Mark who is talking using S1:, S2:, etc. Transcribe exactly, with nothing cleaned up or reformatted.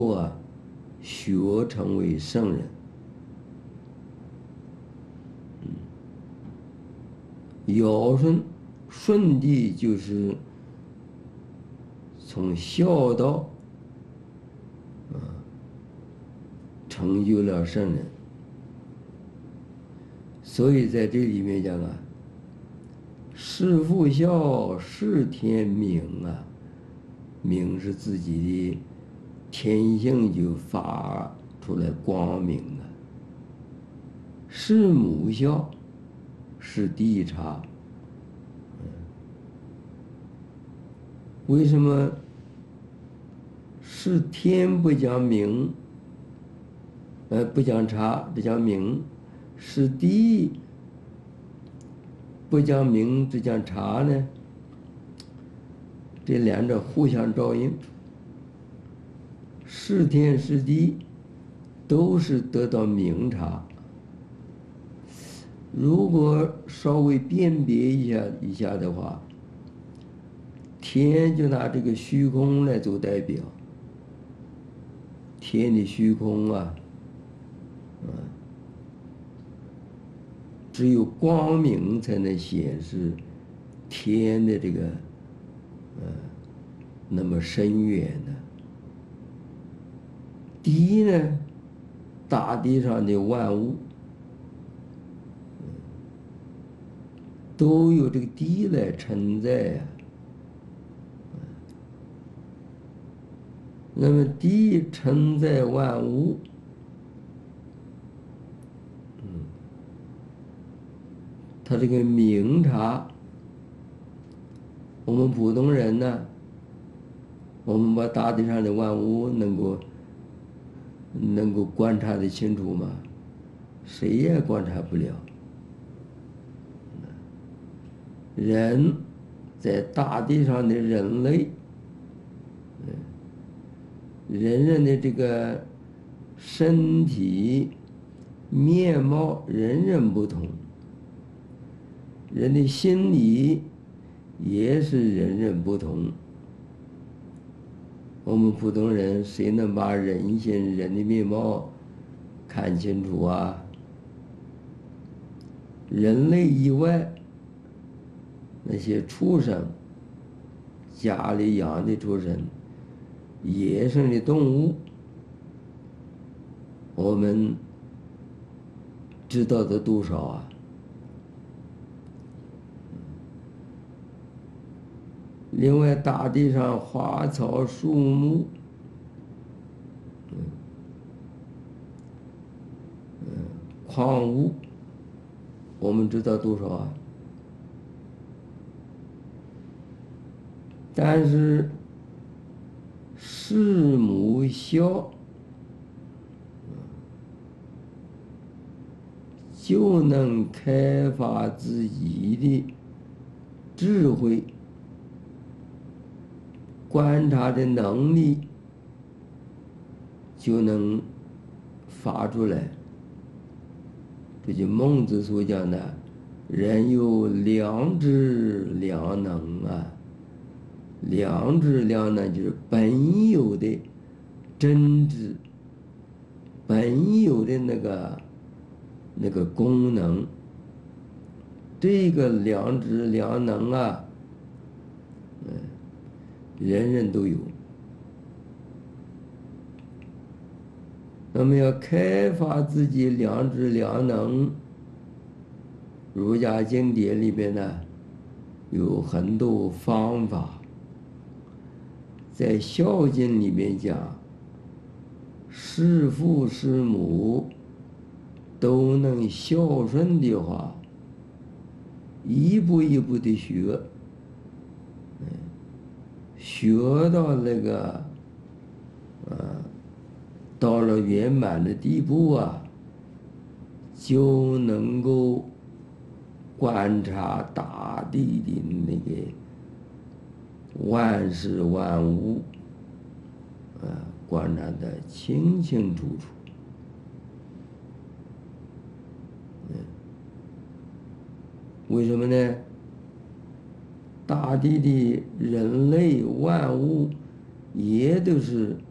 S1: 啊，学成为圣人。尧舜舜帝就是从孝道啊成就了圣人，所以在这里面讲啊，事父孝，事天明啊，明是自己的天性就发出来光明啊。事母孝，是地察。为什么是天不讲明，呃，不讲察，只讲明；是地不讲明，只讲察呢？这两者互相照应，是天是地都是得到明察。如果稍微辨别一下一下的话，天就拿这个虚空来做代表，天的虚空啊，啊，只有光明才能显示天的这个，呃，那么深远的。地呢，大地上的万物，都有这个地来承载呀。那么地承载万物，嗯，它这个明察，我们普通人呢，我们把大地上的万物能够能够观察得清楚吗？谁也观察不了。人在大地上的人类，人人的这个身体面貌人人不同，人的心理也是人人不同。我们普通人谁能把人性人的面貌看清楚啊？人类以外，那些畜生，家里养的畜生，野生的动物，我们知道的多少啊？另外，大地上花草树木，嗯，嗯，矿物，我们知道多少啊？但是事母孝，就能开发自己的智慧，观察的能力就能发出来。这就孟子所讲的“人有良知良能”啊。良知良能就是本有的真知，本有的那个那个功能。这个良知良能啊，嗯，人人都有。那么要开发自己良知良能，儒家经典里边呢有很多方法。在《孝经》里面讲，事父事母都能孝顺的话，一步一步的学，学到那个，呃，到了圆满的地步啊，就能够观察大地的那个万事万物，啊，观察得清清楚楚。嗯，为什么呢？大地的人类万物也都是